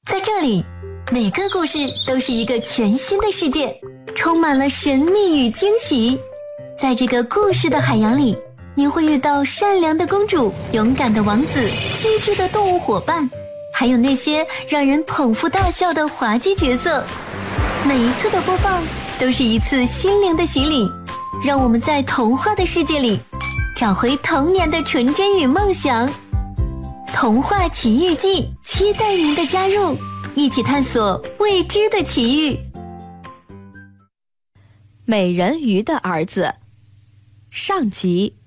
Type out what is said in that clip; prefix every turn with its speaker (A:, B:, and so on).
A: 在这里，每个故事都是一个全新的世界，充满了神秘与惊喜。在这个故事的海洋里，你会遇到善良的公主、勇敢的王子、机智的动物伙伴，还有那些让人捧腹大笑的滑稽角色。每一次的播放都是一次心灵的洗礼，让我们在童话的世界里找回童年的纯真与梦想。童话奇遇记，期待您的加入，一起探索未知的奇遇。
B: 美人鱼的儿子上集。